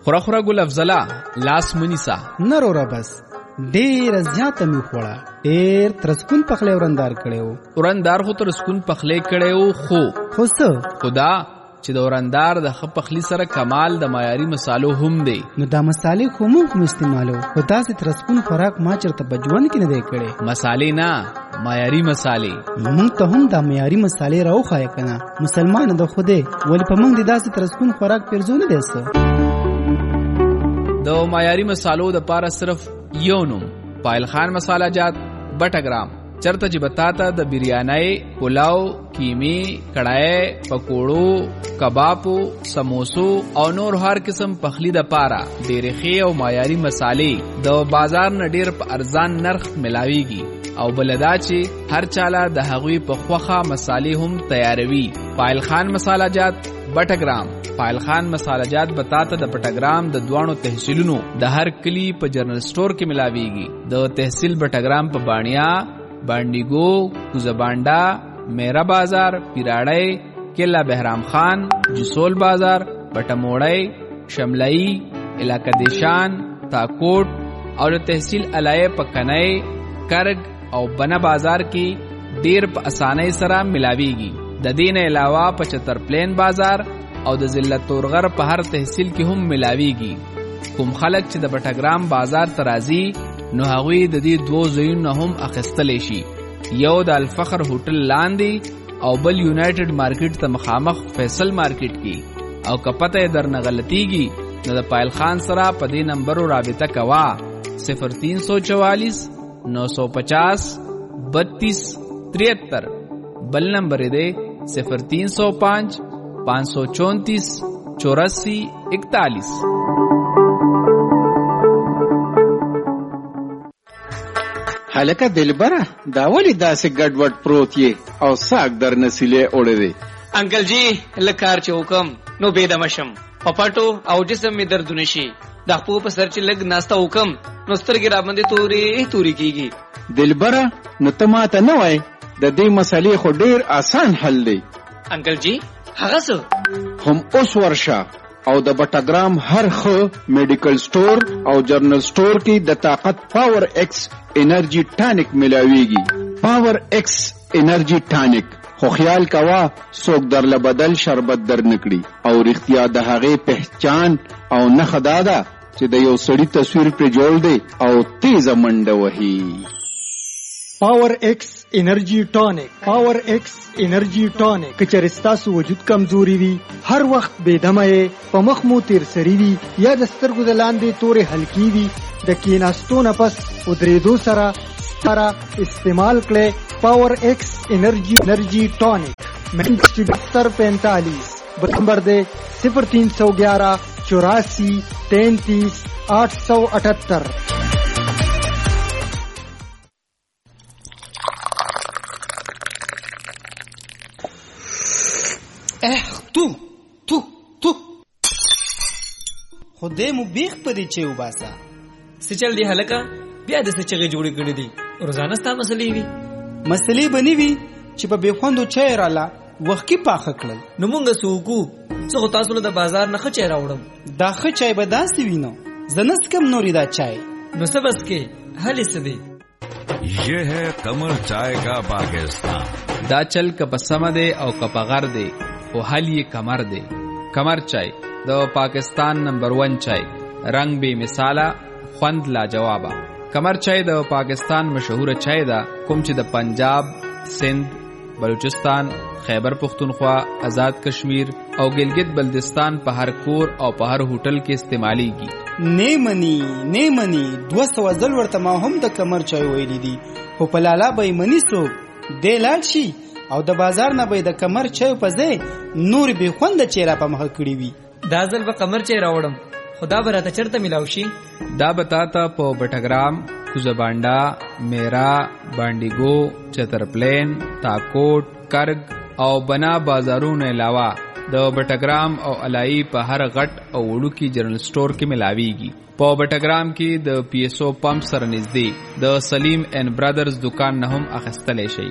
خورا ګل افضله لاس منیسا نرورا بس ډیر زیاته می خوړه ډیر ترسکون پخلی ورندار کړو ورندار خو ترسکون پخلی کړو خو څه خدا چې د ورندار د خ پخلی سره کمال د معیاري مصالو هم دی نو دا مصالې کوم استعمالو خدا سي ترسکون خوراک ما چرته بجوان کې نه دی کړي مصالې نه معیاري مصالې موږ ته هم دا معیاري مصالې راوخای کنه مسلمان د خوده ولې په موږ د داسې ترسکون خوراک پرځونه دی څه د معیاري مصالو د پاره صرف یو نوم پایل خان مساله جات بټګرام چرته چې بتاتا د بریانی پلاو کیمی کڑھائی پکوڑو کبابو سموسو او نور هر قسم پخلی د پاره ډېرې ښې او معیاري مصالې د بازار نه ډېر په ارزان نرخ ملاويږي او بلدا چې هر چاله د هغوی په خوخه مصالې هم تیاروي پایل خان مساله جات بټګرام پایل خان مساله جات بتاتا د بټګرام د دوانو تحصیلونو د هر کلی په جنرال سٹور کې ملاويږي د تحصیل بټګرام په بانیا بانډیګو کوزبانډا میرا بازار پیراړی کلا بهرام خان جسول بازار بټموړی شملئی علاقہ دیشان تاکوټ او تحصیل علای پکنای کرگ او بنا بازار کې ډیر په اسانۍ سره ملاويږي د دین علاوه 75 پلین بازار او د ضلع تورغر په هر تحصیل کې هم ملاويږي کوم خلک چې د بټګرام بازار ترازی نو هغوی د دې دوه ځایونو هم اخیستلی شي یو د الفخر هوټل لاندې او بل یونایټډ مارکیټ ته مخامخ فیصل مارکیټ کې او که پته یې درنه غلطیږي نو د پایل خان سره په دې نمبرو رابطه کوه 0344 950 32 73 بل نمبر دی 0305 534 84 41 هلکه دلبره دا ولی داسې ګډوډ پروت یې او ساک در نسیلې اوړې دی انکل جی لکار چې حکم نو بيدم شم پپاټو او جسم می دردونه شي د خپل په سر چې لګ ناستا حکم نو سترګې را باندې توري کیږي دلبره نو ته ماته نه وای د دې مسلې خو ډیر آسان حل دی انکل جی هغه څه هم اوس ورشه او د بټګرام هر خو میډیکل سٹور او جرنل سٹور کې د طاقت پاور ایکس انرژي ټانک ملاويږي پاور ایکس انرژي ټانک خو خیال کوا څوک در لبدل شربت در نکړي او رښتیا د هغه پہچان او نه خدادا چې د یو سړی تصویر پر جوړ دی او تیز منډه وهي پاور ایکس انرژي ټانک پاور ایکس انرژي ټانک کچر ستاسو وجود کمزوري وي هر وخت بے دمه په مخ مو تیر سری وي یا د سترګو د لاندې تورې هلکی وي د کیناستو نه پس ودریدو سره استعمال کړئ پاور ایکس انرژي ټانک منډ 7545 نمبر دے 0311 84 33 878 تو خدای مو بیخ پدې چې وباسا سچل دی هلکا بیا د سچغه جوړې کړې دي روزانه ستا مسلې وي مسلې بنې وي چې په بخوندو چای رااله وخت کې پاخه کړل نو مونږ سوکو څو تاسو له بازار نه خچای راوړم دا خچای به داسې وینو زنس کم نوري دا چای نو سبس کې حل سدي یہ ہے قمر چائے کا پاکستان دا چل که په سم دی او که په غر دی او حل یې کمر دی کمر چای د پاکستان نمبر 1 چای رنگ بے مثاله خوند لا جوابا کمر چای د پاکستان مشهور چای دا کوم چې د پنجاب سندھ بلوچستان خیبر پختونخوا آزاد کشمیر او گلگت بلدستان په هر کور او په هر هوټل کې استعمالیږي نیمنی 200 ځل ورته ما هم د کمر چای ویلې دي خو په لالا به منی سو د لاړ شي او د بازار نه به د کمر چای په ځای نور به خوند چیرې په مخ کړی وي دا ځل به کمر چای راوړم خدا به راته چرته ملاو شي دا بتاتا په بټګرام کوزبانډا میرا بانډیګو چترپلین تاکوټ کرگ او بنا بازارونو علاوه د بټګرام او علای په هر غټ او وړوکی جنرال سٹور کې ملاويږي په بټګرام کې د پی ایس او پمپ سره نږدې د سلیم اینڈ برادرز دکان نه هم اخیستلی شي